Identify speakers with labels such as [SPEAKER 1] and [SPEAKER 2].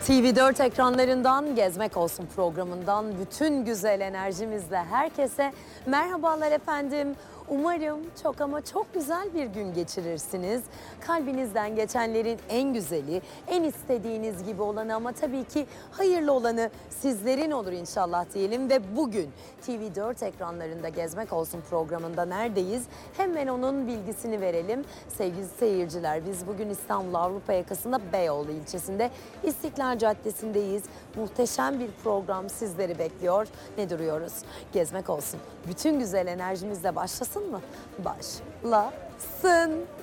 [SPEAKER 1] TV4 ekranlarından Gezmek Olsun programından bütün güzel enerjimizle herkese merhabalar efendim. Umarım çok ama çok güzel bir gün geçirirsiniz. Kalbinizden geçenlerin en güzeli, en istediğiniz gibi olanı ama tabii ki hayırlı olanı sizlerin olur inşallah diyelim. Ve bugün TV4 ekranlarında Gezmek Olsun programında neredeyiz? Hemen onun bilgisini verelim. Sevgili seyirciler, biz bugün İstanbul Avrupa yakasında Beyoğlu ilçesinde İstiklal Caddesi'ndeyiz. Muhteşem bir program sizleri bekliyor. Ne duruyoruz? Gezmek Olsun. Bütün güzel enerjimizle başlasın mı? Başlasın.